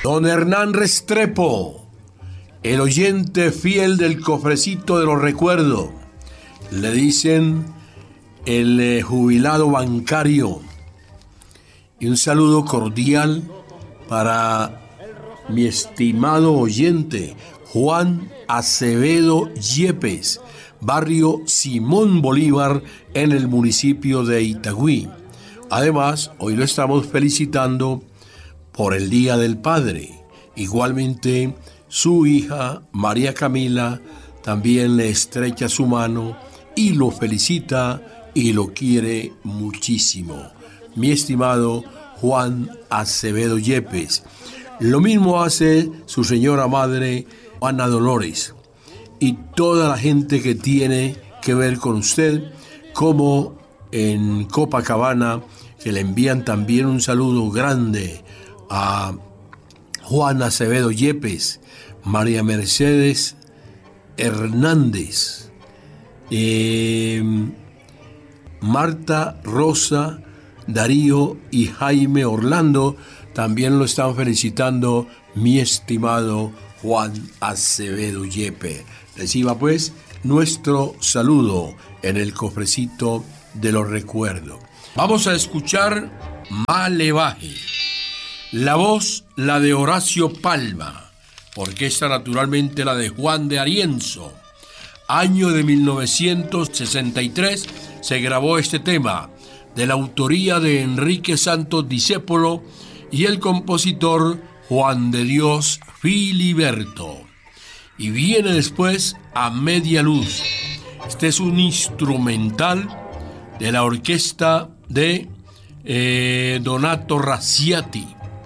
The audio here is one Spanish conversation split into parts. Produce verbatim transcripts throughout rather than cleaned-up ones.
Don Hernán Restrepo, el oyente fiel del cofrecito de los recuerdos. Le dicen el eh, jubilado bancario. Y un saludo cordial para mi estimado oyente Juan Acevedo Yepes, barrio Simón Bolívar, en el municipio de Itagüí. Además, hoy lo estamos felicitando por el Día del Padre. Igualmente, su hija María Camila también le estrecha su mano y lo felicita y lo quiere muchísimo. Mi estimado Juan Acevedo Yepes. Lo mismo hace su señora madre, Ana Dolores, y toda la gente que tiene que ver con usted, como en Copacabana, que le envían también un saludo grande a Juan Acevedo Yepes, María Mercedes Hernández, eh, Marta Rosa, Darío y Jaime Orlando. También lo están felicitando mi estimado Juan Acevedo Yepes. Reciba pues nuestro saludo en el cofrecito de los recuerdos. Vamos a escuchar Malevaje. La voz, la de Horacio Palma. Orquesta naturalmente la de Juan de Arienzo. Año de mil novecientos sesenta y tres se grabó este tema, de la autoría de Enrique Santos Discépolo y el compositor Juan de Dios Filiberto. Y viene después A Media Luz. Este es un instrumental de la orquesta de eh, Donato Razziati.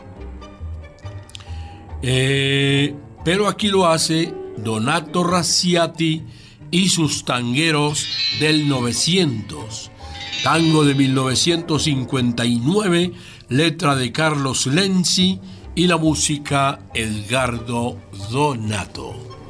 Eh, pero aquí lo hace Donato Razziati y sus tangueros del novecientos. Tango de mil novecientos cincuenta y nueve, letra de Carlos Lenzi y la música Edgardo Donato.